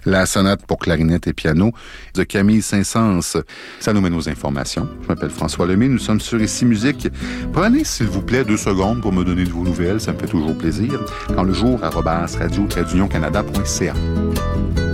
la sonate pour clarinette et piano de Camille Saint-Saëns. Ça nous mène aux informations. Je m'appelle François Lemay, nous sommes sur Ici Musique. Prenez, s'il vous plaît, 2 secondes pour me donner de vos nouvelles, ça me fait toujours plaisir. Quand le jour, @radio-canada.ca.